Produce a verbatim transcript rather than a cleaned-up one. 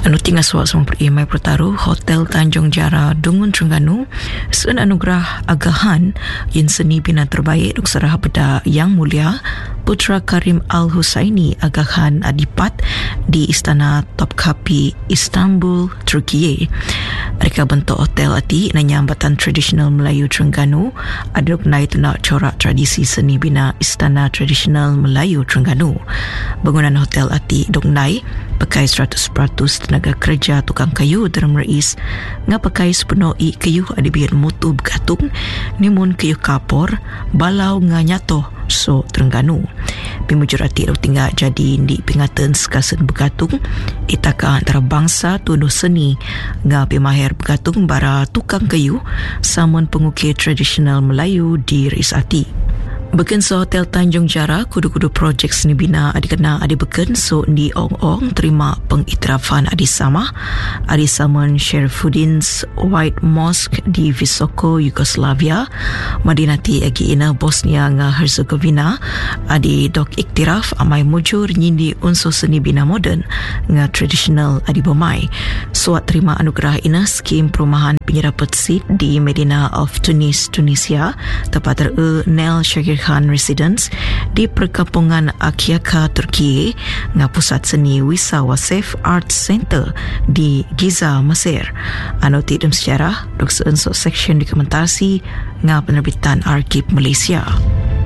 Anu tinggal suat semua berimai pertaruh Hotel Tanjung Jara Dungun Terengganu Sen anugerah agahan Yin seni bina terbaik Duk serah beda Yang Mulia Putra Karim Al-Husaini agahan Adipat di Istana Topkapi Istanbul, Turki. Mereka bentuk hotel ati nanya ambatan tradisional Melayu Terengganu ada kenai tunak corak tradisi seni bina Istana Tradisional Melayu Terengganu. Bangunan hotel ati dok nai pakai seratus peratus tenaga kerja tukang kayu dalam reis ngah pakai sepenuh i kayu adibian mutu bergatung nimun kayu kapor balau ngah nyatoh so Terengganu. Pimujurati dok tinggal jadi di pingatan sekasen bergatung itaka antara bangsa tunuh seni ngah pimahir bergatung bara tukang kayu samun pengukir tradisional Melayu di reis ati. Beken so Hotel Tanjung Jara kudu-kudu projek seni bina adi kena adi beken so di ong-ong terima pengiktirafan adi sama adi saman Sherifuddin's White Mosque di Visoko, Yugoslavia madinati agi ina Bosnia nga Herzegovina adi dok iktiraf amai mujur nyindi unsur seni bina modern nga tradisional adi bomai suat terima anugerah ina skim perumahan penyerapat seat di Medina of Tunis, Tunisia tepat ter Nel Shagir Khan Residence di perkampungan Akyaka, Turki nga pusat seni Wisa Wasef Arts Center di Giza, Mesir. Anu tidum sejarah dok seunsur seksyen dokumentasi nga penerbitan Arkib Malaysia.